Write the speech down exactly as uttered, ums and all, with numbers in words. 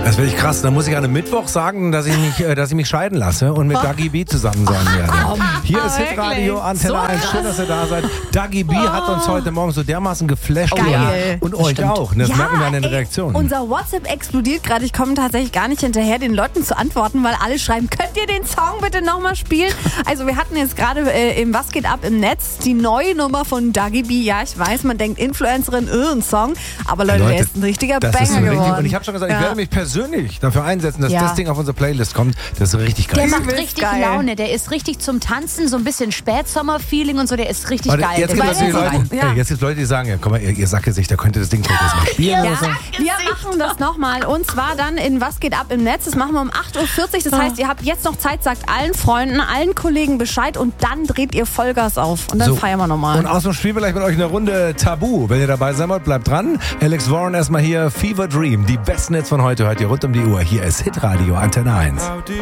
Das finde ich krass. Dann muss ich an einem Mittwoch sagen, dass ich mich, äh, dass ich mich scheiden lasse und mit Dagi B zusammen sein werde. Hier ist Hitradio Antenne So eins. Schön, dass ihr da seid. Dagi B Oh. hat uns heute Morgen so dermaßen geflasht. Geil. Und euch auch. Das Ja, merken wir an den ey, Reaktionen. Unser WhatsApp explodiert gerade. Ich komme tatsächlich gar nicht hinterher, den Leuten zu antworten, weil alle schreiben, könnt ihr den Song bitte nochmal spielen? Also wir hatten jetzt gerade äh, im Was geht ab im Netz die neue Nummer von Dagi B. Ja, ich weiß, man denkt Influencerin, äh, ein Song. Aber Leute, Leute, der ist ein richtiger das Banger ist ein richtig, geworden. und ich habe schon gesagt, ich Ja. werde mich persönlich dafür einsetzen, dass Ja. das Ding auf unsere Playlist kommt. Das ist richtig geil. Der macht Übelst richtig geil. Laune. Der ist richtig zum Tanzen, so ein bisschen Spätsommer-Feeling und so. Der ist richtig Warte, geil. jetzt Der gibt es weiß, die was Leute, rein. Ja. ey, jetzt gibt's Leute, die sagen, ja, komm mal, ihr, ihr Sackgesichter, könnt ihr das Ding vielleicht mal spielen oder so? Wir machen das nochmal und zwar dann in Was geht ab im Netz. Das machen wir um acht Uhr vierzig. Das heißt, ihr habt jetzt noch Zeit, sagt allen Freunden, allen Kollegen Bescheid und dann dreht ihr Vollgas auf und dann So. feiern wir nochmal. Und außerdem spielen wir gleich mit euch eine Runde Tabu. Wenn ihr dabei sein wollt, bleibt dran. Alex Warren erstmal hier, Fever Dream. Die besten Hits von heute hört ihr rund um die Uhr. Hier ist Hitradio Antenne eins.